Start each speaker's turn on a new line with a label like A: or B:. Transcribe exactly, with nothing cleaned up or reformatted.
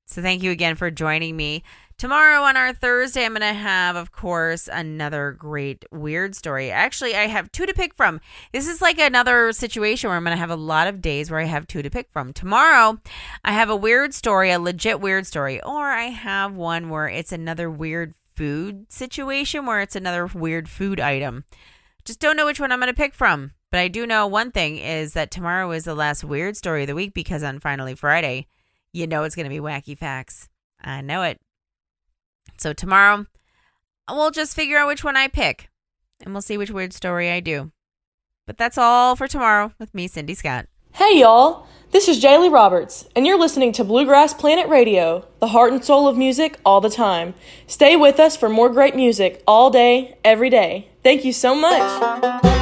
A: So thank you again for joining me. Tomorrow on our Thursday, I'm going to have, of course, another great weird story. Actually, I have two to pick from. This is like another situation where I'm going to have a lot of days where I have two to pick from. Tomorrow, I have a weird story, a legit weird story, or I have one where it's another weird food situation where it's another weird food item. Just don't know which one I'm going to pick from. But I do know one thing is that tomorrow is the last weird story of the week because on Finally Friday, you know it's going to be wacky facts. I know it. So tomorrow, we'll just figure out which one I pick, and we'll see which weird story I do. But that's all for tomorrow with me, Cindy Scott.
B: Hey, y'all. This is Jaylee Roberts, and you're listening to Bluegrass Planet Radio, the heart and soul of music all the time. Stay with us for more great music all day, every day. Thank you so much.